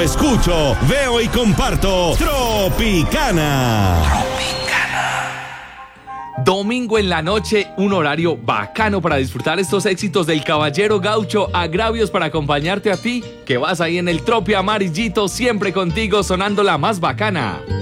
escucho, veo y comparto Tropicana. Domingo en la noche, un horario bacano para disfrutar estos éxitos del Caballero Gaucho, agravios para acompañarte a ti, que vas ahí en el Tropi amarillito, siempre contigo sonando la más bacana.